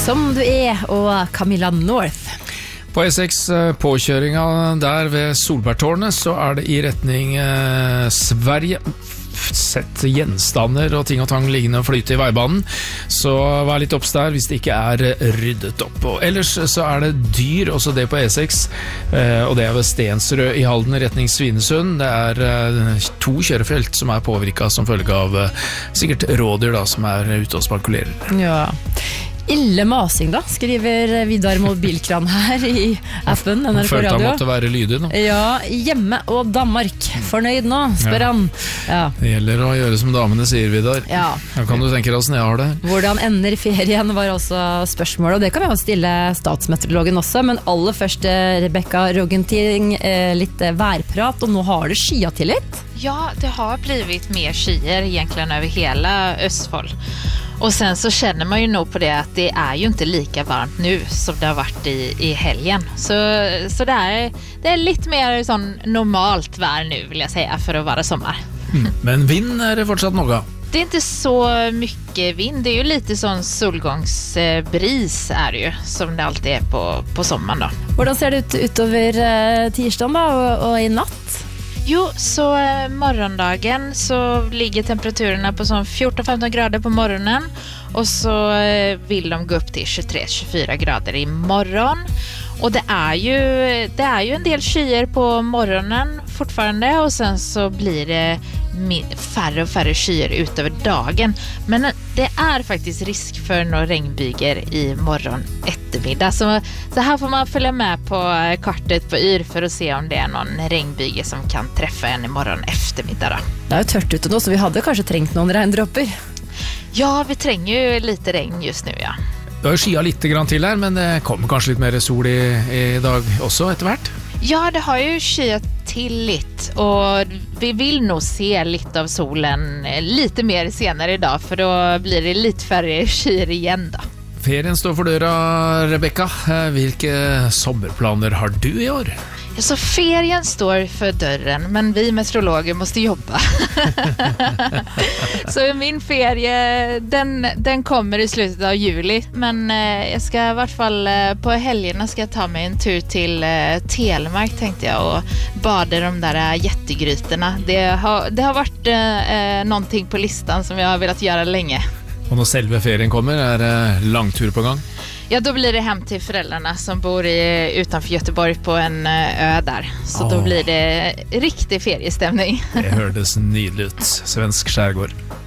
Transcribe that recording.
Som du og Camilla North. På E6 påkjøringen der ved Solbergtårnet så det i retning Sverige sett gjenstander og ting og tang liggende og flyte i veibanen, så vær litt obs der hvis det ikke ryddet opp. Og ellers så det dyr, også det på E6, og det ved Stensrød i Halden i retning Svinesund. Det 2 kjørefelt som påvirket som følge av sikkert rådyr da, som ute og spankulerer. Ja. Ille masing da, skriver Vidar Mobilkran her i appen NRK Radio. Følte han måtte være lydig nå. Ja, hjemme og Danmark. Fornøyd nå, spør han. Ja. Det gjelder å gjøre som damene sier, Vidar. Ja. Da kan du tenke deg hvordan jeg har det. Hvordan ender ferien var også spørsmålet, og det kan vi jo stille statsmeteorologen også, men aller først Rebecca Roggenting, litt værprat, og nå har det skyet til litt. Ja, det har blivit mer skyer egentligen över hela Østfold. Och sen så känner man ju nog på det att det ju inte lika varmt nu som det har varit i helgen. Så det är lite mer sån normalt vær nu vill jag säga för att vara sommar. Men vind det fortsatt noe? Det inte så mycket vind. Det ju lite sån solgångsbris det ju som det alltid på sommaren då. Hvordan ser det ut utover tirsdagen da og i natt? Jo, så morgondagen så ligger temperaturerna på sån 14-15 grader på morgonen och så vill de gå upp till 23-24 grader i morgon. Och det är ju en del skyer på morgonen fortfarande och sen så blir det färre och färre skyer utöver dagen. Men det faktiskt risk för några regnbyger i morgon eftermiddag. Så här får man följa med på kartet på Yr för att se om det någon regnbyge som kan träffa en i morgon eftermiddag då. Det jo tørt ute nå, så vi hadde kanskje trengt noen regndropper. Ja, vi tränger ju lite regn just nu, ja. Det har skyet litt grann til her, men det kommer kanskje litt mer sol i dag også etter hvert? Ja, det har ju skyet till lite och vi vill nog se lite av solen lite mer senare idag för då blir det lite färre skyer igen då. Ferien står for døra, Rebecca. Hvilke sommerplaner har du i år? Ja, så ferien står för dörren, men vi meteorologer måste jobba. Så min ferie, den kommer i slutet av juli. Men jag ska i vart fall på helgerna ska jag ta mig en tur till Telemark tänkte jag och bada de där jättegrytorna. Det har varit någonting på listan som jag har velat göra länge. Og når selve ferien kommer, det langtur på gang? Ja, då blir det hem till föräldrarna som bor utanför Göteborg på en ö där. Så då blir det riktig feriestämning. Det hørtes nydelig ut. Svensk skärgård.